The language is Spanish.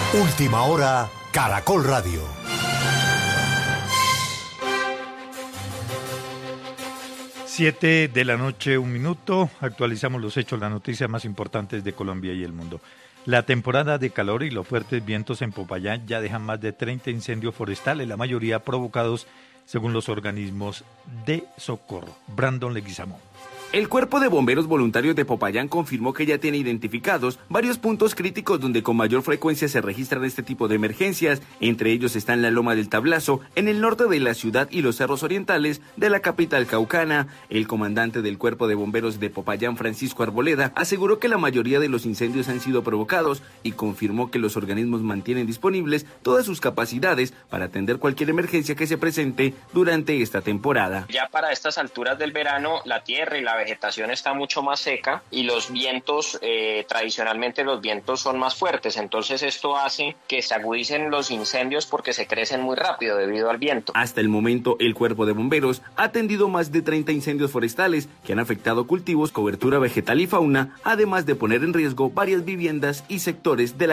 Última hora, Caracol Radio. Siete de la noche, 1 minuto. Actualizamos los hechos, las noticias más importantes de Colombia y el mundo. La temporada de calor y los fuertes vientos en Popayán ya dejan más de 30 incendios forestales, la mayoría provocados según los organismos de socorro. Brandon Leguizamón. El Cuerpo de Bomberos Voluntarios de Popayán confirmó que ya tiene identificados varios puntos críticos donde con mayor frecuencia se registran este tipo de emergencias. Entre ellos están la Loma del Tablazo, en el norte de la ciudad, y los cerros orientales de la capital caucana. El comandante del Cuerpo de Bomberos de Popayán, Francisco Arboleda, aseguró que la mayoría de los incendios han sido provocados y confirmó que los organismos mantienen disponibles todas sus capacidades para atender cualquier emergencia que se presente durante esta temporada. Ya para estas alturas del verano, la tierra y la vegetación está mucho más seca y los vientos, tradicionalmente los vientos son más fuertes, entonces esto hace que se agudicen los incendios porque se crecen muy rápido debido al viento. Hasta el momento, el Cuerpo de Bomberos ha atendido más de 30 incendios forestales que han afectado cultivos, cobertura vegetal y fauna, además de poner en riesgo varias viviendas y sectores de la